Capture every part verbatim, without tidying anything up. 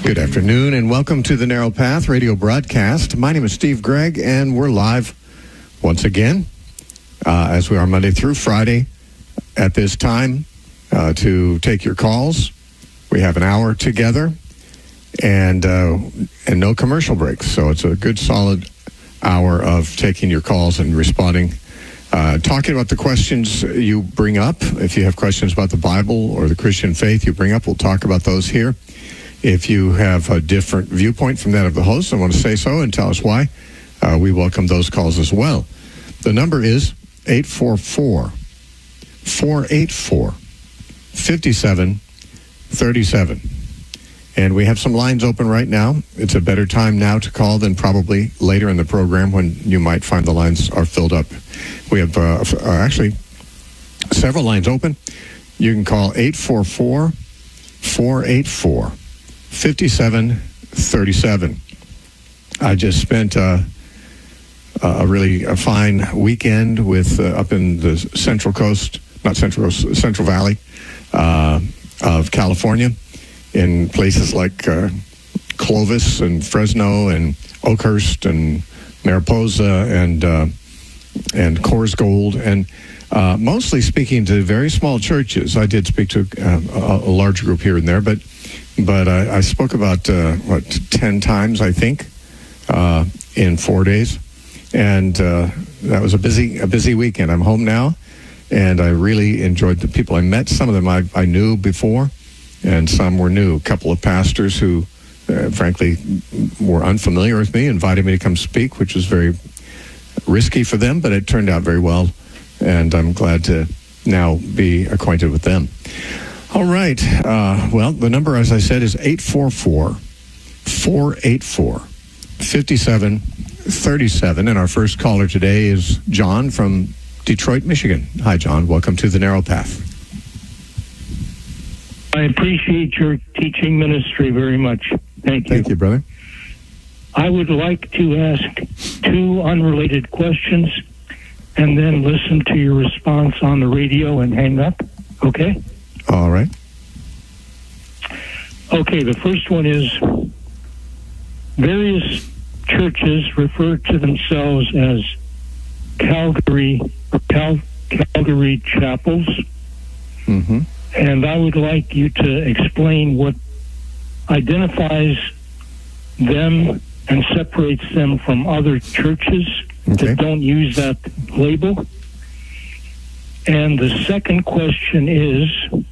Good afternoon and welcome to the Narrow Path radio broadcast. My name is Steve Gregg and we're live once again, uh, as we are Monday through Friday at this time uh, to take your calls. We have an hour together and uh, and no commercial breaks, so it's a good solid hour of taking your calls and responding, uh, talking about the questions you bring up. If you have questions about the Bible or the Christian faith you bring up, we'll talk about those here. If you have a different viewpoint from that of the host and want to say so and tell us why, uh, we welcome those calls as well. The number is eight four four, four eight four, five seven three seven. And we have some lines open right now. It's a better time now to call than probably later in the program when you might find the lines are filled up. We have uh, uh, actually several lines open. You can call eight four four, four eight four, five seven three seven. I just spent uh, a really a fine weekend with uh, up in the Central Coast, not Central Coast, Central Valley uh, of California, in places like uh, Clovis and Fresno and Oakhurst and Mariposa and uh, and Coors Gold, and uh, mostly speaking to very small churches. I did speak to uh, a, a large group here and there, but but I, I spoke about uh, what ten times I think uh, in four days, and uh, that was a busy a busy weekend. I'm home now, and I really enjoyed the people I met. Some of them I, I knew before, and some were new. A couple of pastors who, uh, frankly, were unfamiliar with me invited me to come speak, which was very risky for them, but it turned out very well, and I'm glad to now be acquainted with them. All right. Uh, well, the number, as I said, is eight four four, four eight four, five seven three seven, and our first caller today is John from Detroit, Michigan. Hi, John. Welcome to the Narrow Path. I appreciate your teaching ministry very much. Thank you. Thank you, brother. I would like to ask two unrelated questions and then listen to your response on the radio and hang up. Okay? All right. Okay, the first one is various churches refer to themselves as Calvary or Cal- Calvary chapels. Mm-hmm. And I would like you to explain what identifies them and separates them from other churches okay. that don't use that label. And the second question is,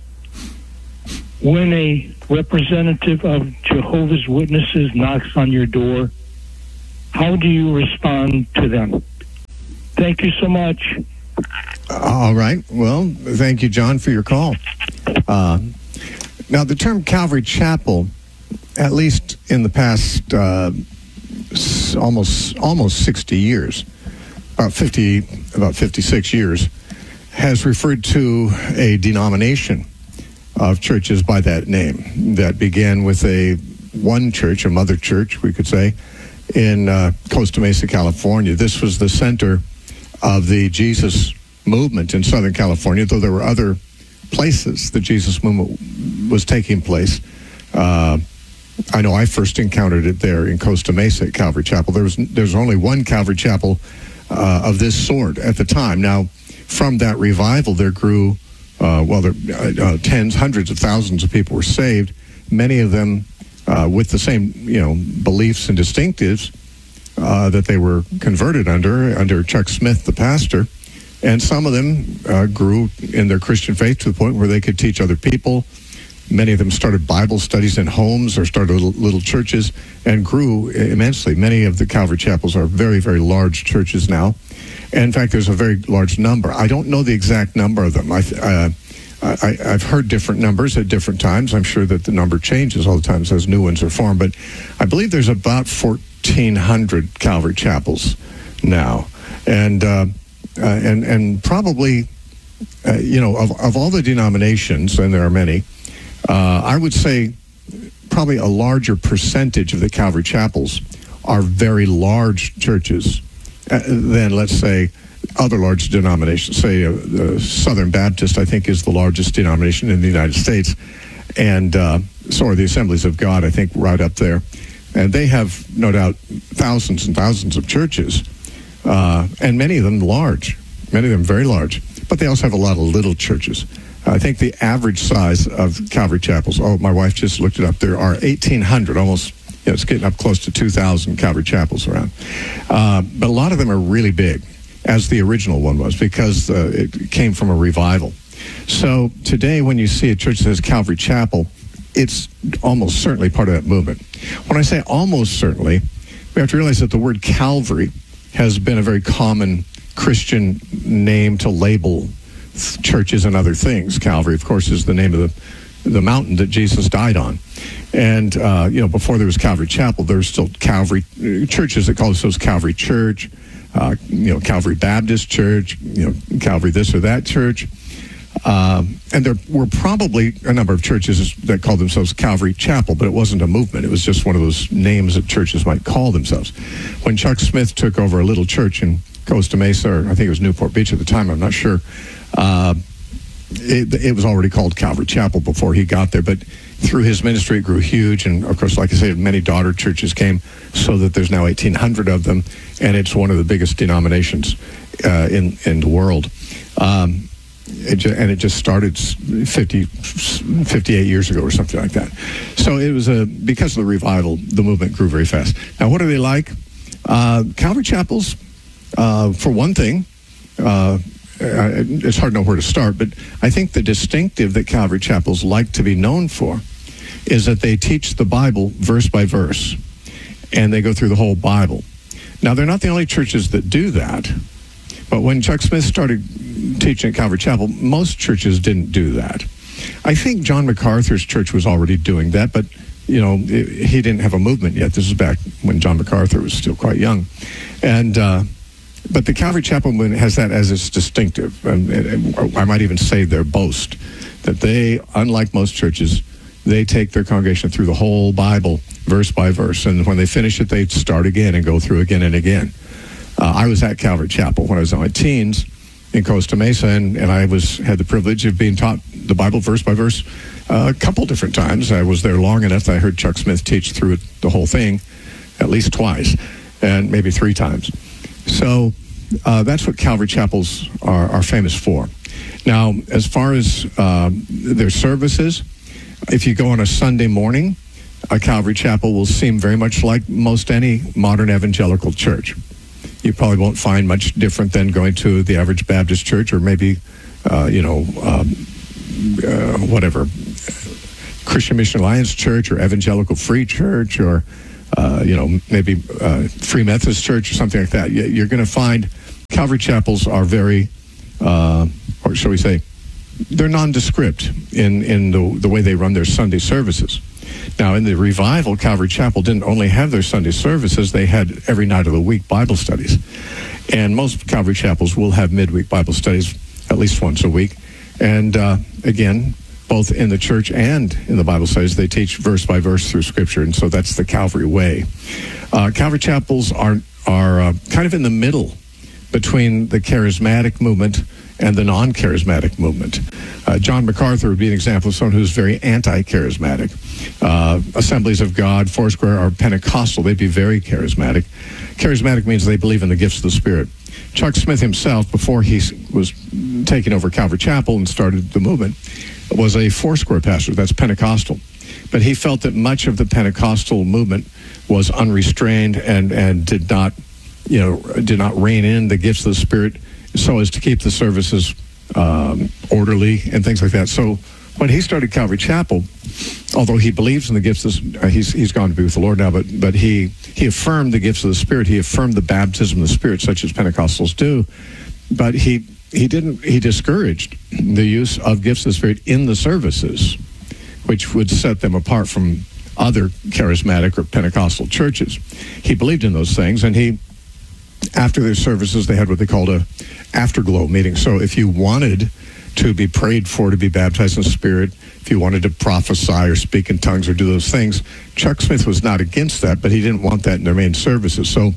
when a representative of Jehovah's Witnesses knocks on your door, how do you respond to them? Thank you so much. All right. Well, thank you, John, for your call. Uh, now, the term Calvary Chapel, at least in the past uh, s- almost almost sixty years, about fifty, about fifty-six years, has referred to a denomination of churches by that name that began with a one church, a mother church, we could say, in uh, Costa Mesa, California. This was the center of the Jesus movement in Southern California, though there were other places the Jesus movement was taking place. Uh, I know I first encountered it there in Costa Mesa at Calvary Chapel. There was there's only one Calvary Chapel uh, of this sort at the time. Now, from that revival, there grew, uh, well, there, uh, uh, tens, hundreds of thousands of people were saved, many of them uh, with the same, you know, beliefs and distinctives uh, that they were converted under, under Chuck Smith, the pastor. And some of them uh, grew in their Christian faith to the point where they could teach other people. Many of them started Bible studies in homes or started little, little churches and grew immensely. Many of the Calvary Chapels are very, very large churches now. And in fact, there's a very large number. I don't know the exact number of them. I, uh, I, I've heard different numbers at different times. I'm sure that the number changes all the time as new ones are formed. But I believe there's about fourteen hundred Calvary Chapels now. And... Uh, Uh, and and probably, uh, you know, of, of all the denominations, and there are many, uh, I would say probably a larger percentage of the Calvary Chapels are very large churches uh, than, let's say, other large denominations. Say uh, the Southern Baptist, I think, is the largest denomination in the United States. and uh, so are the Assemblies of God, I think, right up there. And they have, no doubt, thousands and thousands of churches, uh, and many of them large, many of them very large. But they also have a lot of little churches. I think the average size of Calvary chapels, oh, my wife just looked it up, there are eighteen hundred, almost, you know, it's getting up close to two thousand Calvary chapels around. Uh, but a lot of them are really big, as the original one was, because uh, it came from a revival. So today, when you see a church that says Calvary Chapel, it's almost certainly part of that movement. When I say almost certainly, we have to realize that the word Calvary has been a very common Christian name to label churches and other things. Calvary, of course, is the name of the the mountain that Jesus died on. And, uh, you know, before there was Calvary Chapel, there was still Calvary uh, churches that called themselves Calvary Church, uh, you know, Calvary Baptist Church, you know, Calvary this or that church. Um, and there were probably a number of churches that called themselves Calvary Chapel, but it wasn't a movement. It was just one of those names that churches might call themselves. When Chuck Smith took over a little church in Costa Mesa, or I think it was Newport Beach at the time, I'm not sure, uh, it, it was already called Calvary Chapel before he got there. But through his ministry, it grew huge. And, of course, like I said, many daughter churches came, so that there's now eighteen hundred of them, and it's one of the biggest denominations uh, in, in the world. Um, It ju- and it just started fifty, fifty-eight years ago or something like that. So it was a, because of the revival, the movement grew very fast. Now, what are they like? Uh, Calvary chapels, uh, for one thing, uh, it's hard to know where to start, but I think the distinctive that Calvary chapels like to be known for is that they teach the Bible verse by verse, and they go through the whole Bible. Now, they're not the only churches that do that, but when Chuck Smith started teaching at Calvary Chapel, most churches didn't do that. I think John MacArthur's church was already doing that, but, you know, it, he didn't have a movement yet. This is back when John MacArthur was still quite young. And, uh, but the Calvary Chapel movement has that as its distinctive. And, and I might even say their boast, that they, unlike most churches, they take their congregation through the whole Bible, verse by verse. And when they finish it, they start again and go through again and again. Uh, I was at Calvary Chapel when I was in my teens in Costa Mesa, and, and I was had the privilege of being taught the Bible verse by verse uh, a couple different times. I was there long enough that I heard Chuck Smith teach through it, the whole thing, at least twice, and maybe three times. So uh, that's what Calvary Chapels are, are famous for. Now, as far as uh, their services, if you go on a Sunday morning, a Calvary Chapel will seem very much like most any modern evangelical church. You probably won't find much different than going to the average Baptist church, or maybe, uh, you know, um, uh, whatever, Christian Mission Alliance Church, or Evangelical Free Church, or, uh, you know, maybe uh, Free Methodist Church, or something like that. You're going to find Calvary Chapels are very, uh, or shall we say, they're nondescript in, in the, the way they run their Sunday services. Now, in the revival, Calvary Chapel didn't only have their Sunday services, they had every night of the week Bible studies. And most Calvary Chapels will have midweek Bible studies at least once a week. And uh, again, both in the church and in the Bible studies, they teach verse by verse through Scripture. And so that's the Calvary way. Uh, Calvary Chapels are, are uh, kind of in the middle between the charismatic movement and the non-charismatic movement. Uh, John MacArthur would be an example of someone who's very anti-charismatic. Uh, Assemblies of God, Foursquare are Pentecostal. They'd be very charismatic. Charismatic means they believe in the gifts of the Spirit. Chuck Smith himself, before he was taking over Calvary Chapel and started the movement, was a Foursquare pastor. That's Pentecostal. But he felt that much of the Pentecostal movement was unrestrained and, and did not, you know, did not rein in the gifts of the Spirit so as to keep the services um, orderly and things like that. So when he started Calvary Chapel, although he believes in the gifts, of, uh, he's he's gone to be with the Lord now, but but he he affirmed the gifts of the Spirit. He affirmed the baptism of the Spirit, such as Pentecostals do. But he he didn't he discouraged the use of gifts of the Spirit in the services, which would set them apart from other charismatic or Pentecostal churches. He believed in those things, and he, after their services, they had what they called a afterglow meeting. So if you wanted to be prayed for to be baptized in the Spirit, if you wanted to prophesy or speak in tongues or do those things, Chuck Smith was not against that, but he didn't want that in their main services. So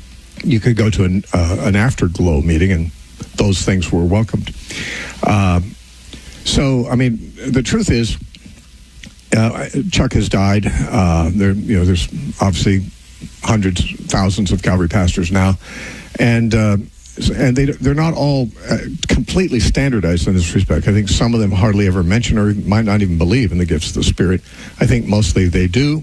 you could go to an, uh, an afterglow meeting, and those things were welcomed. Uh, so, I mean, the truth is, uh, Chuck has died. Uh, there, you know, there's obviously hundreds, thousands of Calvary pastors now, and uh, and they they're not all uh, completely standardized in this respect. I think some of them hardly ever mention or might not even believe in the gifts of the Spirit. I think mostly they do,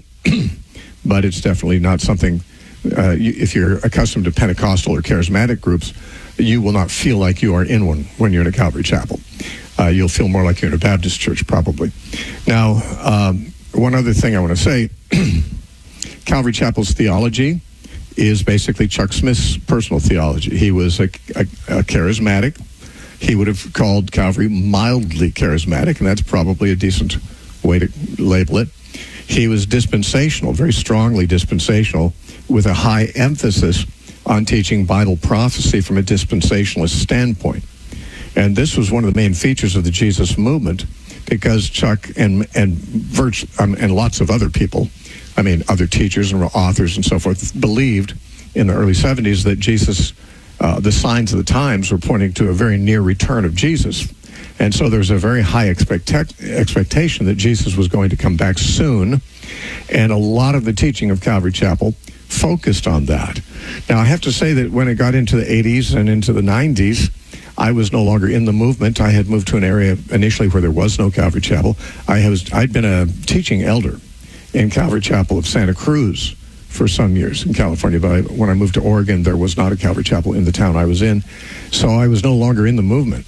but it's definitely not something. Uh, you, if you're accustomed to Pentecostal or charismatic groups, you will not feel like you are in one when you're in a Calvary chapel. Uh, you'll feel more like you're in a Baptist church, probably. Now, um, one other thing I want to say, Calvary Chapel's theology is basically Chuck Smith's personal theology. He was a, a, a charismatic. He would have called Calvary mildly charismatic, and that's probably a decent way to label it. He was dispensational, very strongly dispensational, with a high emphasis on teaching Bible prophecy from a dispensationalist standpoint. And this was one of the main features of the Jesus movement, because Chuck and and virtu- um, and lots of other people, I mean, other teachers and authors and so forth, believed in the early seventies that Jesus, uh, the signs of the times were pointing to a very near return of Jesus. And so there's a very high expect- expectation that Jesus was going to come back soon. And a lot of the teaching of Calvary Chapel focused on that. Now, I have to say that when it got into the eighties and into the nineties, I was no longer in the movement. I had moved to an area initially where there was no Calvary Chapel. I was, I'd been a teaching elder in Calvary Chapel of Santa Cruz for some years in California. But I, when I moved to Oregon, there was not a Calvary Chapel in the town I was in. So I was no longer in the movement.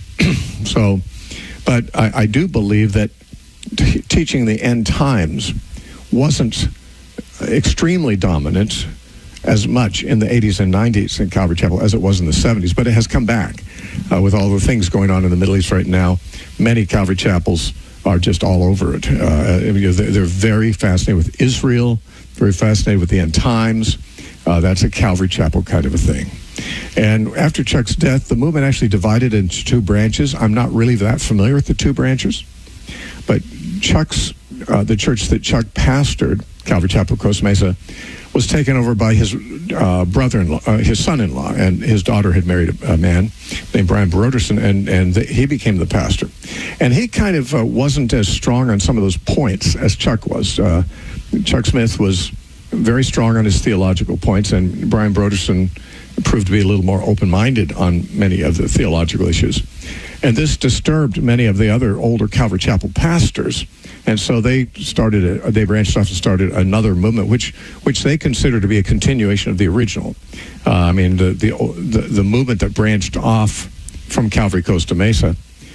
so, but I, I do believe that t- teaching the end times wasn't extremely dominant as much in the eighties and nineties in Calvary Chapel as it was in the seventies, but it has come back uh, with all the things going on in the Middle East right now. Many Calvary Chapels are just all over it. Uh, they're very fascinated with Israel, very fascinated with the end times. Uh, that's a Calvary Chapel kind of a thing. And after Chuck's death, the movement actually divided into two branches. I'm not really that familiar with the two branches, but Chuck's, uh, the church that Chuck pastored, Calvary Chapel, Costa Mesa, was taken over by his uh, brother-in-law, uh, his son-in-law, and his daughter had married a, a man named Brian Broderson, and, and the, he became the pastor. And he kind of uh, wasn't as strong on some of those points as Chuck was. Uh, Chuck Smith was very strong on his theological points, and Brian Broderson proved to be a little more open-minded on many of the theological issues. And this disturbed many of the other older Calvary Chapel pastors. And so they started, a, they branched off and started another movement, which which they consider to be a continuation of the original. Uh, I mean, the, the the the movement that branched off from Calvary Costa Mesa,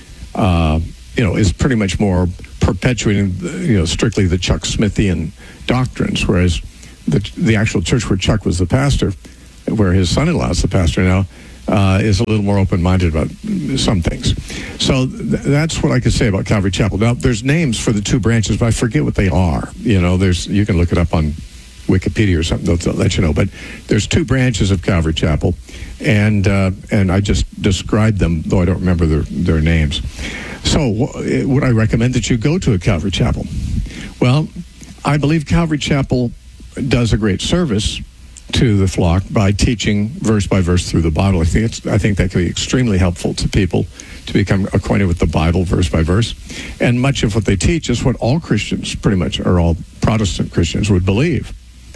uh, you know, is pretty much more perpetuating, the, you know, strictly the Chuck Smithian doctrines, whereas the the actual church where Chuck was the pastor, where his son-in-law is the pastor now, Uh, is a little more open-minded about some things. So th- that's what I could say about Calvary Chapel. Now, there's names for the two branches, but I forget what they are. You know, there's you can look it up on Wikipedia or something. They'll, they'll let you know. But there's two branches of Calvary Chapel, and uh, and I just described them, though I don't remember their, their names. So w- would I recommend that you go to a Calvary Chapel? Well, I believe Calvary Chapel does a great service to the flock by teaching verse by verse through the Bible. I think it's, I think that can be extremely helpful to people to become acquainted with the Bible verse by verse. And much of what they teach is what all Christians, pretty much, or all Protestant Christians would believe.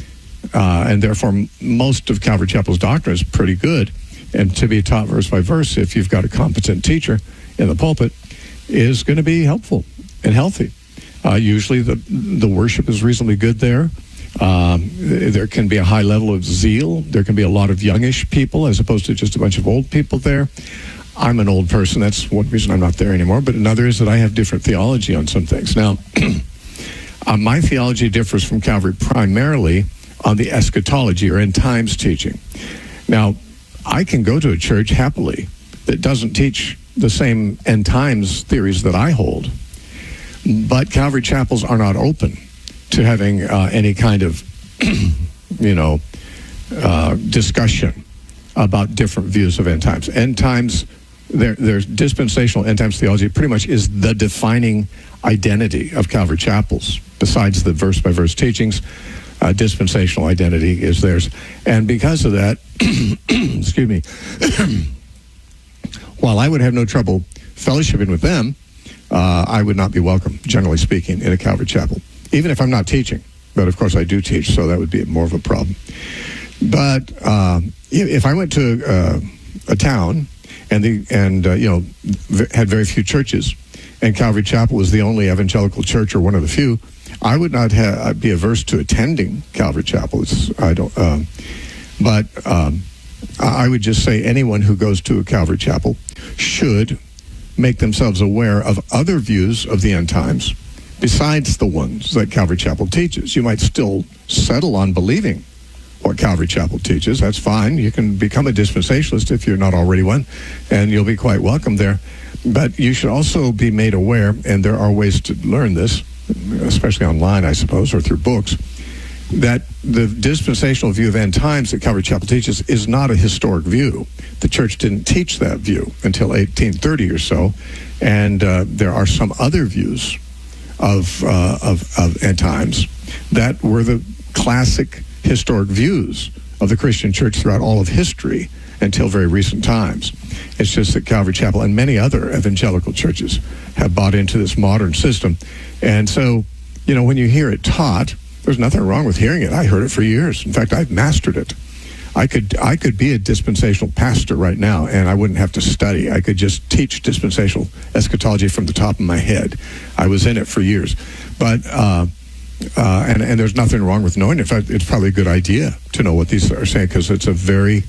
Uh, and therefore, most of Calvary Chapel's doctrine is pretty good. And to be taught verse by verse, if you've got a competent teacher in the pulpit, is going to be helpful and healthy. Uh, usually the the worship is reasonably good there. Um, there can be a high level of zeal. There can be a lot of youngish people as opposed to just a bunch of old people there. I'm an old person. That's one reason I'm not there anymore. But another is that I have different theology on some things. Now, uh, my theology differs from Calvary primarily on the eschatology or end times teaching. Now, I can go to a church happily that doesn't teach the same end times theories that I hold. But Calvary chapels are not open to having uh, any kind of, you know, uh, discussion about different views of end times. End times, their, their dispensational end times theology pretty much is the defining identity of Calvary chapels. Besides the verse-by-verse teachings, uh, dispensational identity is theirs. And because of that, excuse me, while I would have no trouble fellowshipping with them, uh, I would not be welcome, generally speaking, in a Calvary chapel. even if I'm not teaching. But of course I do teach, so that would be more of a problem. But uh, if I went to uh, a town and the and uh, you know had very few churches, and Calvary Chapel was the only evangelical church or one of the few, I would not ha- be averse to attending Calvary Chapel. It's, I don't, um, but um, I would just say anyone who goes to a Calvary Chapel should make themselves aware of other views of the end times besides the ones that Calvary Chapel teaches. You might still settle on believing what Calvary Chapel teaches. That's fine. You can become a dispensationalist if you're not already one, and you'll be quite welcome there. But you should also be made aware, and there are ways to learn this, especially online, I suppose, or through books, that the dispensational view of end times that Calvary Chapel teaches is not a historic view. The church didn't teach that view until eighteen thirty or so, and uh, there are some other views of, uh, of, of end times that were the classic historic views of the Christian church throughout all of history until very recent times. It's just that Calvary Chapel and many other evangelical churches have bought into this modern system. And so, you know, when you hear it taught, there's nothing wrong with hearing it. I heard it for years. In fact, I've mastered it. I could I could be a dispensational pastor right now, and I wouldn't have to study. I could just teach dispensational eschatology from the top of my head. I was in it for years. But, uh, uh, and, and there's nothing wrong with knowing it. In fact, it's probably a good idea to know what these are saying, because it's a very,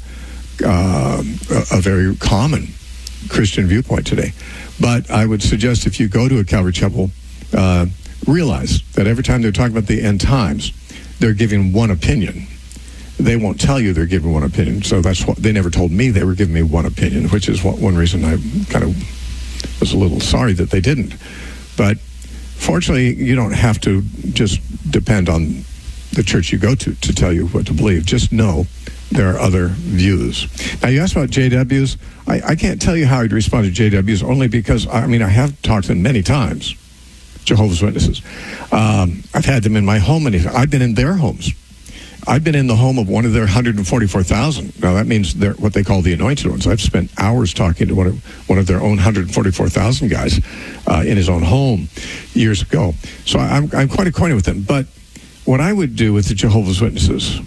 uh, a, a very common Christian viewpoint today. But I would suggest if you go to a Calvary Chapel, uh, realize that every time they're talking about the end times, they're giving one opinion. They won't tell you they're giving one opinion. So that's what they never told me. They were giving me one opinion, which is what, one reason I kind of was a little sorry that they didn't. But fortunately, you don't have to just depend on the church you go to to tell you what to believe. Just know there are other views. Now, you asked about J Ws. I, I can't tell you how I'd respond to J Ws, only because, I mean, I have talked to them many times, Jehovah's Witnesses. Um, I've had them in my home many times. I've been in their homes. I've been in the home of one of their one hundred forty-four thousand. Now, that means they're what they call the anointed ones. I've spent hours talking to one of, one of their own one hundred forty-four thousand guys uh, in his own home years ago. So I'm, I'm quite acquainted with them. But what I would do with the Jehovah's Witnesses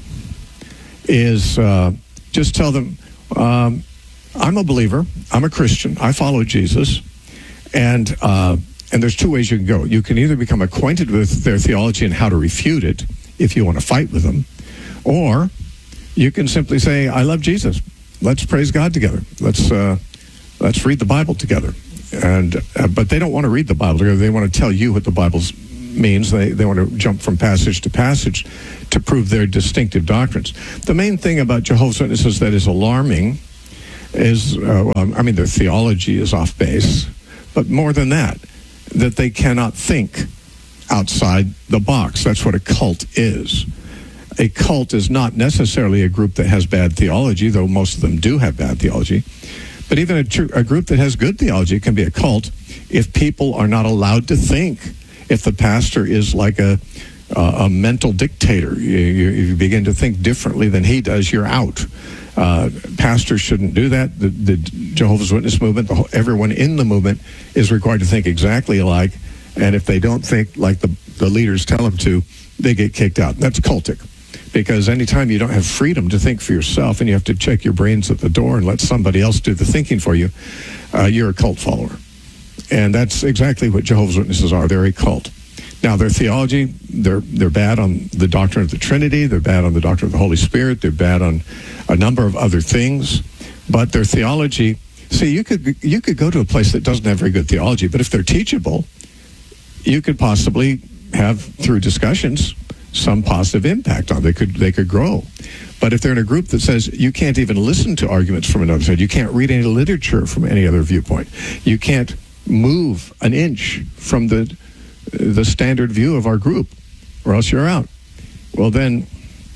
is uh, just tell them, um, I'm a believer. I'm a Christian. I follow Jesus. And uh, and there's two ways you can go. You can either become acquainted with their theology and how to refute it if you want to fight with them, or you can simply say, I love Jesus. Let's praise God together. Let's uh, let's read the Bible together. And uh, but they don't want to read the Bible together. They want to tell you what the Bible means. They, they want to jump from passage to passage to prove their distinctive doctrines. The main thing about Jehovah's Witnesses that is alarming is, uh, well, I mean, their theology is off base, but more than that, that they cannot think outside the box. That's what a cult is. A cult is not necessarily a group that has bad theology, though most of them do have bad theology. But even a, tr- a group that has good theology can be a cult if people are not allowed to think. If the pastor is like a uh, a mental dictator, you, you, you begin to think differently than he does, you're out. Uh, pastors shouldn't do that. The, the Jehovah's Witness movement, the whole, everyone in the movement is required to think exactly alike. And if they don't think like the, the leaders tell them to, they get kicked out. That's cultic. Because anytime you don't have freedom to think for yourself and you have to check your brains at the door and let somebody else do the thinking for you, uh, you're a cult follower. And that's exactly what Jehovah's Witnesses are. They're a cult. Now, their theology, they're they're bad on the doctrine of the Trinity. They're bad on the doctrine of the Holy Spirit. They're bad on a number of other things. But their theology, see, you could you could go to a place that doesn't have very good theology, but if they're teachable, you could possibly have, through discussions, some positive impact on. They could they could grow. But if they're in a group that says you can't even listen to arguments from another side, you can't read any literature from any other viewpoint, you can't move an inch from the the standard view of our group, or else you're out. Well, then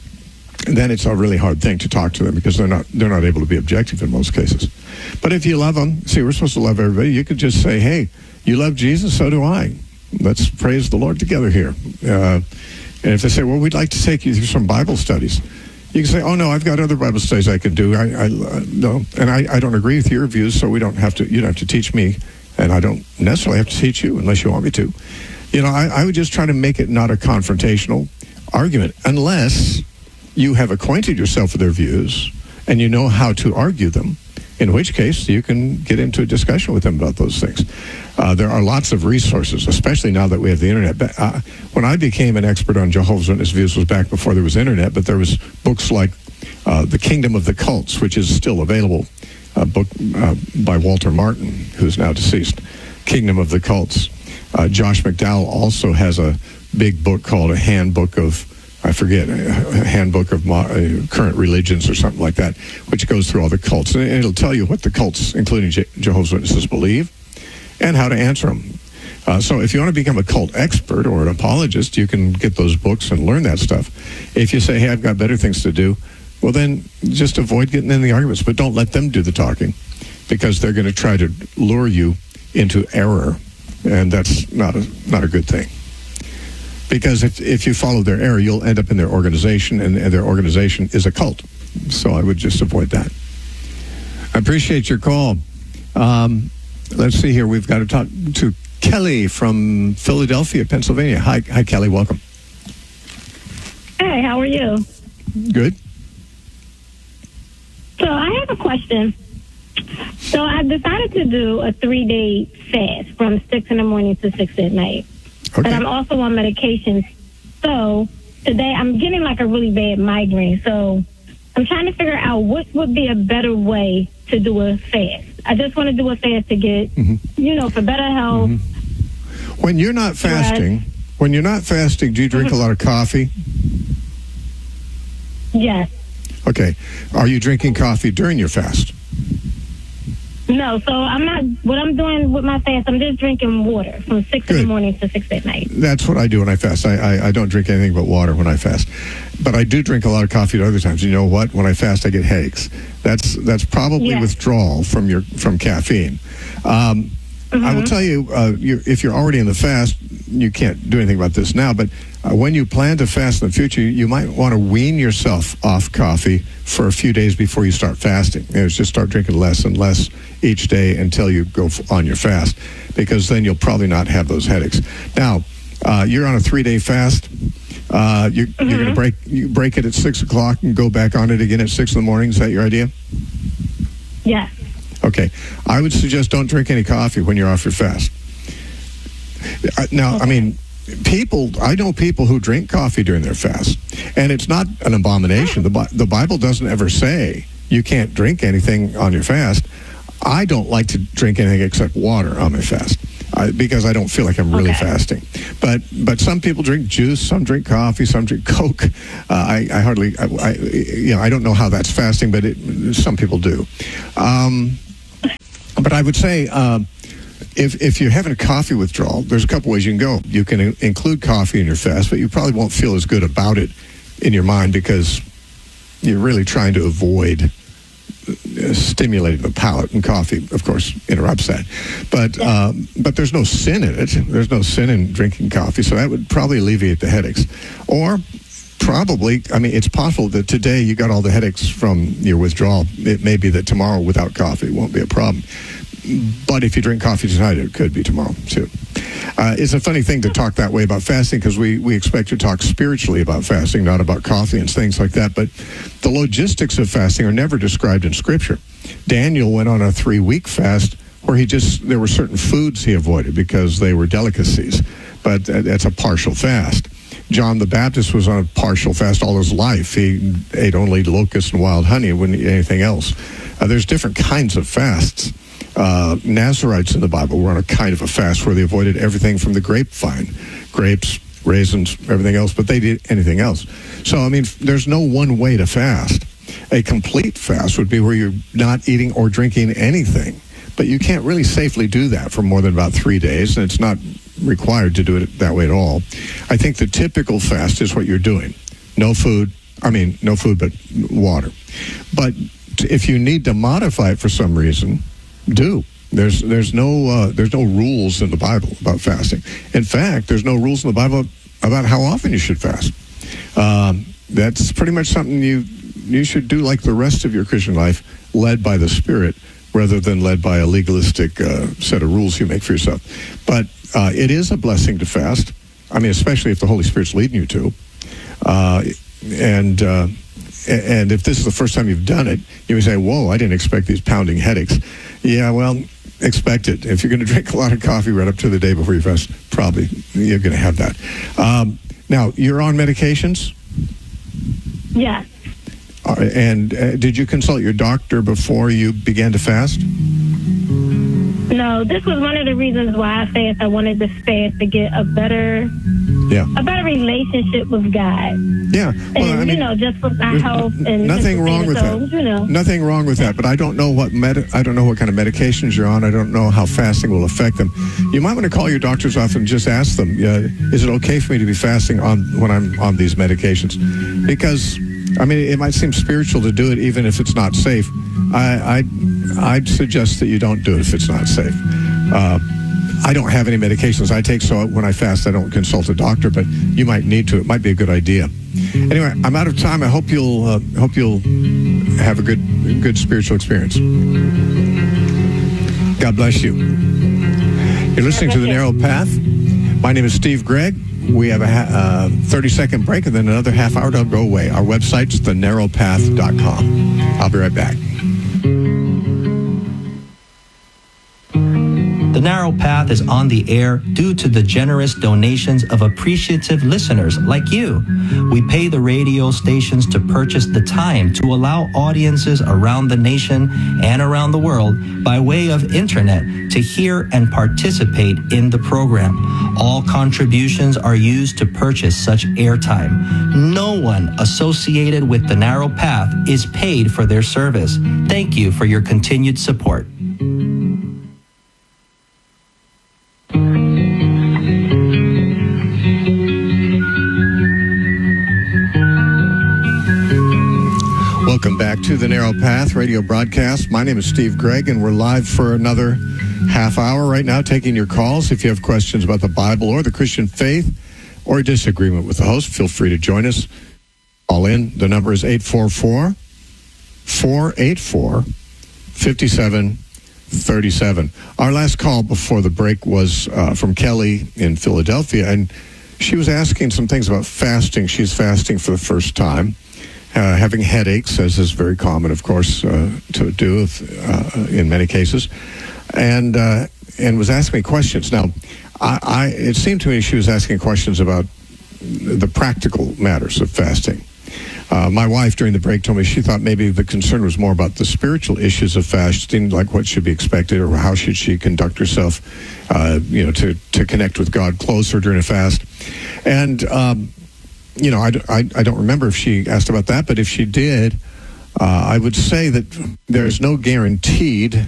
then it's a really hard thing to talk to them, because they're not they're not able to be objective in most cases. But if you love them, see, we're supposed to love everybody. You could just say, hey, you love Jesus, so do I. Let's praise the Lord together here. Uh, and if they say, well, we'd like to take you through some Bible studies, you can say, oh, no, I've got other Bible studies I can do. I, I uh, no, and I, I don't agree with your views, so we don't have to. You don't have to teach me, and I don't necessarily have to teach you unless you want me to. You know, I, I would just try to make it not a confrontational argument, unless you have acquainted yourself with their views and you know how to argue them, in which case you can get into a discussion with them about those things. Uh, there are lots of resources, especially now that we have the internet. But, uh, when I became an expert on Jehovah's Witness views was back before there was internet, but there was books like uh, The Kingdom of the Cults, which is still available, a book uh, by Walter Martin, who's now deceased, Kingdom of the Cults. Uh, Josh McDowell also has a big book called A Handbook of, I forget, a Handbook of Mo- uh, Current Religions or something like that, which goes through all the cults. And it'll tell you what the cults, including Je- Jehovah's Witnesses, believe and how to answer them. Uh, so if you want to become a cult expert or an apologist, you can get those books and learn that stuff. If you say, hey, I've got better things to do, well, then just avoid getting in the arguments, but don't let them do the talking, because they're going to try to lure you into error, and that's not a, not a good thing. Because if, if you follow their error, you'll end up in their organization, and, and their organization is a cult. So I would just avoid that. I appreciate your call. Um, let's see here. We've got to talk to Kelly from Philadelphia, Pennsylvania. Hi, hi, Kelly. Welcome. Hey, how are you? Good. So I have a question. So I decided to do a three-day fast from six in the morning to six at night. Okay. But I'm also on medication. So today I'm getting like a really bad migraine. So I'm trying to figure out what would be a better way to do a fast. I just want to do a fast to get, mm-hmm. you know, for better health. Mm-hmm. When you're not fasting, right. when you're not fasting, do you drink mm-hmm. a lot of coffee? Yes. Okay. Are you drinking coffee during your fast? No, so I'm not, what I'm doing with my fast, I'm just drinking water from six Good. in the morning to six at night. That's what I do when I fast. I, I, I don't drink anything but water when I fast. But I do drink a lot of coffee at other times. You know what? When I fast, I get headaches. That's that's probably yes. withdrawal from your from caffeine. Um, mm-hmm. I will tell you, uh, you, if you're already in the fast, you can't do anything about this now, but uh, when you plan to fast in the future, you might want to wean yourself off coffee for a few days before you start fasting. You know, just start drinking less and less each day until you go on your fast, because then you'll probably not have those headaches. Now, uh, you're on a three-day fast. Uh, you, mm-hmm. You're going to break you break it at six o'clock and go back on it again at six in the morning. Is that your idea? Yeah. Okay. I would suggest don't drink any coffee when you're off your fast. Now, okay. I mean, people, I know people who drink coffee during their fast, and it's not an abomination. The, the Bible doesn't ever say you can't drink anything on your fast. I don't like to drink anything except water on my fast, I, because I don't feel like I'm really okay. fasting. But but some people drink juice, some drink coffee, some drink Coke. Uh, I, I hardly, I, I, you know, I don't know how that's fasting, but it, some people do. Um, but I would say, uh, If if you're having a coffee withdrawal, there's a couple ways you can go. You can in- include coffee in your fast, but you probably won't feel as good about it in your mind, because you're really trying to avoid uh, stimulating the palate, and coffee, of course, interrupts that. But um, but there's no sin in it. There's no sin in drinking coffee, so that would probably alleviate the headaches. Or probably, I mean, it's possible that today you got all the headaches from your withdrawal. It may be that tomorrow without coffee won't be a problem. But if you drink coffee tonight, it could be tomorrow, too. Uh, it's a funny thing to talk that way about fasting, because we, we expect to talk spiritually about fasting, not about coffee and things like that. But the logistics of fasting are never described in Scripture. Daniel went on a three-week fast where he just, there were certain foods he avoided because they were delicacies. But that's a partial fast. John the Baptist was on a partial fast all his life. He ate only locusts and wild honey, wouldn't eat anything else. Uh, there's different kinds of fasts. Uh, Nazarites in the Bible were on a kind of a fast where they avoided everything from the grapevine, grapes, raisins, everything else, but they did anything else. So, I mean, there's no one way to fast. A complete fast would be where you're not eating or drinking anything, but you can't really safely do that for more than about three days, and it's not required to do it that way at all. I think the typical fast is what you're doing. No food, I mean, no food but water. But if you need to modify it for some reason, do. There's there's no uh, there's no rules in the Bible about fasting. In fact, there's no rules in the Bible about how often you should fast. Um, that's pretty much something you you should do like the rest of your Christian life, led by the Spirit, rather than led by a legalistic uh, set of rules you make for yourself. But uh, it is a blessing to fast. I mean, especially if the Holy Spirit's leading you to. Uh, and uh, and if this is the first time you've done it, you may say, whoa, I didn't expect these pounding headaches. Yeah, well, expect it. If you're going to drink a lot of coffee right up to the day before you fast, probably you're going to have that. Um, now, you're on medications? Yeah. Uh, and uh, did you consult your doctor before you began to fast? No, this was one of the reasons why I fast. I wanted to fast to get a better, yeah, a better relationship with God. Yeah, well, and I mean, you know, just for my health and nothing wrong with so, that. You know, nothing wrong with that. But I don't know what med- I don't know what kind of medications you're on. I don't know how fasting will affect them. You might want to call your doctor's office and just ask them: uh, is it okay for me to be fasting on when I'm on these medications? Because I mean, it might seem spiritual to do it, even if it's not safe. I, I'd, I'd suggest that you don't do it if it's not safe. Uh, I don't have any medications I take, so when I fast, I don't consult a doctor, but you might need to. It might be a good idea. Anyway, I'm out of time. I hope you'll uh, hope you'll have a good good spiritual experience. God bless you. You're listening to The Narrow Path. My name is Steve Gregg. We have a ha- uh, thirty-second break and then another half hour to go away. Our website's the narrow path dot com. I'll be right back. The Narrow Path is on the air due to the generous donations of appreciative listeners like you. We pay the radio stations to purchase the time to allow audiences around the nation and around the world by way of internet to hear and participate in the program. All contributions are used to purchase such airtime. No one associated with the Narrow Path is paid for their service. Thank you for your continued support. Welcome back to the Narrow Path radio broadcast. My name is Steve Gregg, and we're live for another half hour right now, taking your calls. If you have questions about the Bible or the Christian faith or a disagreement with the host, feel free to join us. Call in. The number is eight four four, four eight four, five seven three seven. Our last call before the break was uh, from Kelly in Philadelphia, and she was asking some things about fasting. She's fasting for the first time. Uh, having headaches, as is very common, of course, uh, to do if, uh, in many cases, and uh, and was asking me questions. Now, I, I it seemed to me she was asking questions about the practical matters of fasting. Uh, my wife, during the break, told me she thought maybe the concern was more about the spiritual issues of fasting, like what should be expected or how should she conduct herself, uh, you know, to to connect with God closer during a fast, and. Um, You know, I, I, I don't remember if she asked about that, but if she did, uh, I would say that there's no guaranteed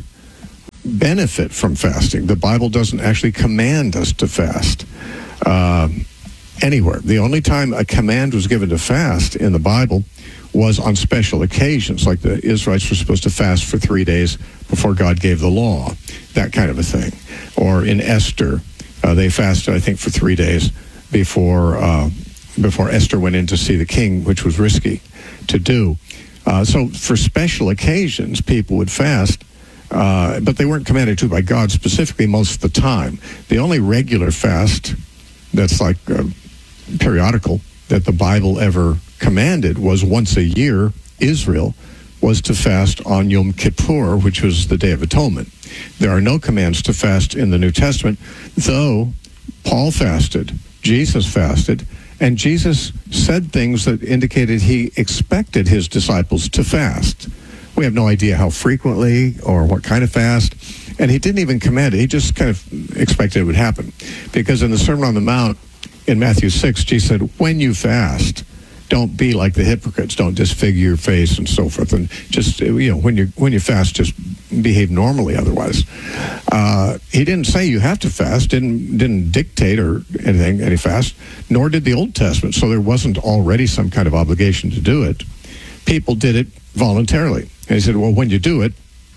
benefit from fasting. The Bible doesn't actually command us to fast uh, anywhere. The only time a command was given to fast in the Bible was on special occasions, like the Israelites were supposed to fast for three days before God gave the law, that kind of a thing. Or in Esther, uh, they fasted, I think, for three days before... Uh, before Esther went in to see the king, which was risky to do. Uh, so for special occasions, people would fast, uh, but they weren't commanded to by God specifically most of the time. The only regular fast that's like uh, periodical that the Bible ever commanded was once a year, Israel was to fast on Yom Kippur, which was the Day of Atonement. There are no commands to fast in the New Testament, though Paul fasted, Jesus fasted, and Jesus said things that indicated he expected his disciples to fast. We have no idea how frequently or what kind of fast. And he didn't even command it. He just kind of expected it would happen. Because in the Sermon on the Mount, in Matthew six, Jesus said, when you fast, don't be like the hypocrites. Don't disfigure your face and so forth. And just, you know, when you when you fast, just behave normally otherwise. Uh, he didn't say you have to fast, didn't didn't dictate or anything, any fast, nor did the Old Testament. So there wasn't already some kind of obligation to do it. People did it voluntarily. And he said, well, when you do it,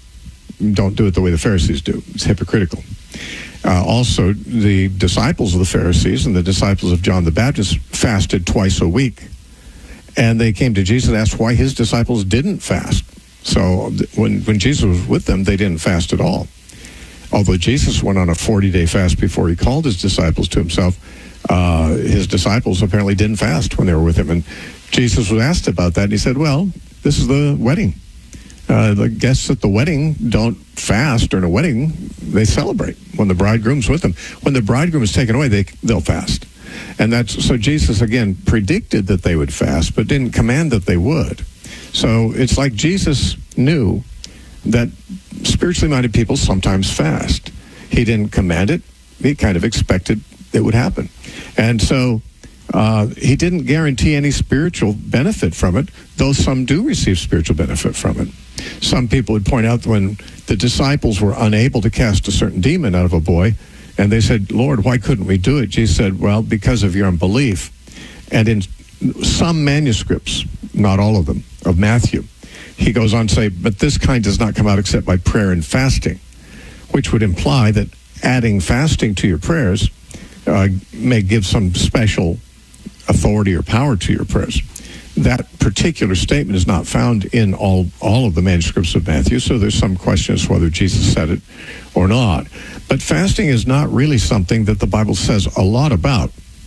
don't do it the way the Pharisees do. It's hypocritical. Uh, also, the disciples of the Pharisees and the disciples of John the Baptist fasted twice a week. And they came to Jesus and asked why his disciples didn't fast. So when when Jesus was with them, they didn't fast at all. although Jesus went on a forty-day fast before he called his disciples to himself, uh, his disciples apparently didn't fast when they were with him. And Jesus was asked about that, and he said, well, this is the wedding. Uh, the guests at the wedding don't fast during a wedding. They celebrate when the bridegroom's with them. When the bridegroom is taken away, they, they'll fast. And that's so Jesus, again, predicted that they would fast, but didn't command that they would. So it's like Jesus knew that spiritually minded people sometimes fast. He didn't command it. He kind of expected it would happen. And so uh, he didn't guarantee any spiritual benefit from it, though some do receive spiritual benefit from it. Some people would point out when the disciples were unable to cast a certain demon out of a boy, and they said, Lord, why couldn't we do it? Jesus said, well, because of your unbelief. And in some manuscripts, not all of them, of Matthew, he goes on to say, but this kind does not come out except by prayer and fasting, which would imply that adding fasting to your prayers uh, may give some special authority or power to your prayers. That particular statement is not found in all, all of the manuscripts of Matthew, so there's some question as to whether Jesus said it or not. But fasting is not really something that the Bible says a lot about.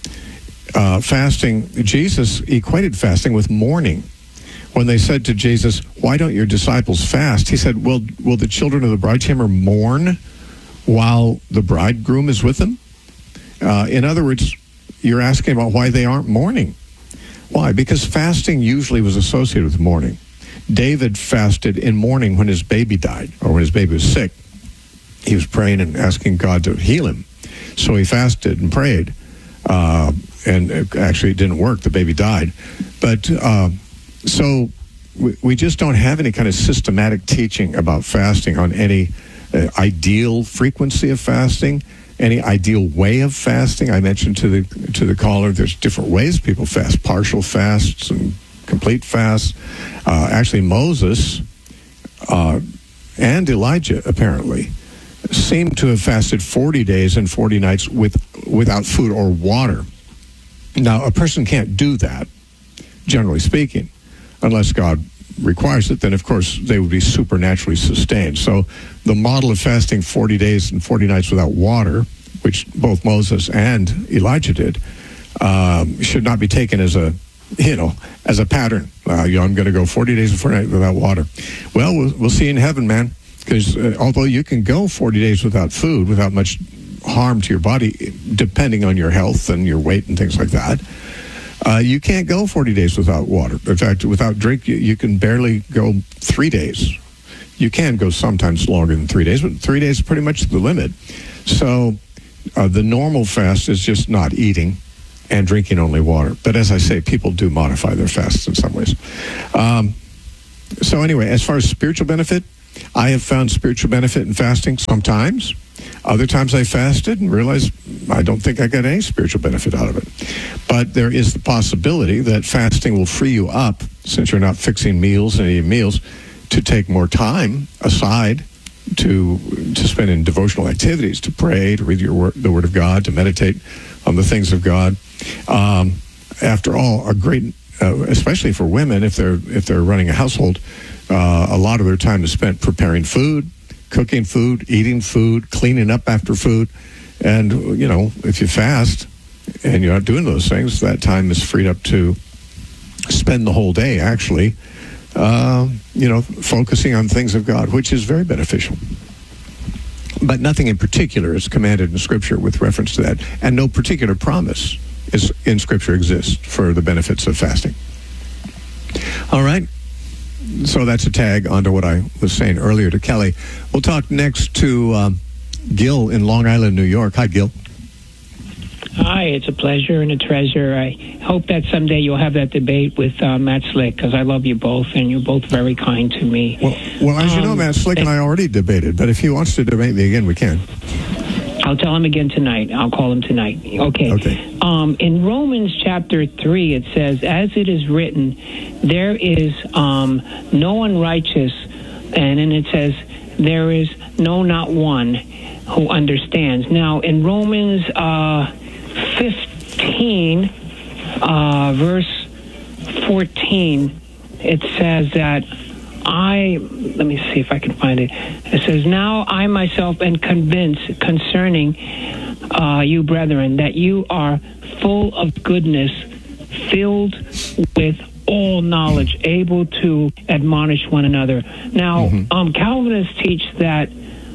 Uh, fasting, Jesus equated fasting with mourning. When they said to Jesus, why don't your disciples fast? He said, well, will the children of the bride chamber mourn while the bridegroom is with them? Uh, in other words, you're asking about why they aren't mourning. Why? Because fasting usually was associated with mourning. David fasted in mourning when his baby died, or when his baby was sick. He was praying and asking God to heal him. So he fasted and prayed. Uh, and it actually it didn't work. The baby died. But uh, so we, we just don't have any kind of systematic teaching about fasting on any uh, ideal frequency of fasting, any ideal way of fasting. I mentioned to the to the caller, there's different ways people fast, partial fasts and complete fasts. Uh, actually, Moses uh, and Elijah apparently seem to have fasted forty days and forty nights with without food or water. Now, a person can't do that, generally speaking, unless God requires it. Then, of course, they would be supernaturally sustained. So the model of fasting forty days and forty nights without water, which both Moses and Elijah did, um, should not be taken as a, you know, as a pattern. Uh, you know, I'm going to go forty days and forty nights without water. Well, we'll, we'll see in heaven, man. Because uh, although you can go forty days without food, without much harm to your body, depending on your health and your weight and things like that, uh, you can't go forty days without water. In fact, without drink, you, you can barely go three days. You can go sometimes longer than three days, but three days is pretty much the limit. So uh, the normal fast is just not eating and drinking only water. But as I say, people do modify their fasts in some ways. Um, so anyway, as far as spiritual benefit, I have found spiritual benefit in fasting sometimes. Other times I fasted and realized I don't think I got any spiritual benefit out of it. But there is the possibility that fasting will free you up, since you're not fixing meals and eating meals, to take more time aside to to spend in devotional activities, to pray, to read your word, the Word of God, to meditate on the things of God. Um, after all, a great, uh, especially for women, if they're if they're running a household, uh, a lot of their time is spent preparing food, cooking food, eating food, cleaning up after food. And, you know, if you fast and you're not doing those things, that time is freed up to spend the whole day, actually, uh, you know, focusing on things of God, which is very beneficial. But nothing in particular is commanded in Scripture with reference to that. And no particular promise is in Scripture exists for the benefits of fasting. All right. So that's a tag onto what I was saying earlier to Kelly. We'll talk next to um, Gil in Long Island, New York. Hi, Gil. Hi, it's a pleasure and a treasure. I hope that someday you'll have that debate with uh, Matt Slick, because I love you both, and you're both very kind to me. Well, well as um, you know, Matt Slick and I already debated, but if he wants to debate me again, we can. I'll tell him again tonight. I'll call him tonight. Okay. Okay. Um, in Romans chapter three, it says, as it is written, there is um, no one righteous, and then it says, there is no not one who understands. Now, in Romans uh, fifteen, uh, verse fourteen, it says that I, let me see if I can find it. It says, now I myself am convinced concerning uh, you, brethren, that you are full of goodness, filled with all knowledge, able to admonish one another. Now, mm-hmm. um, Calvinists teach that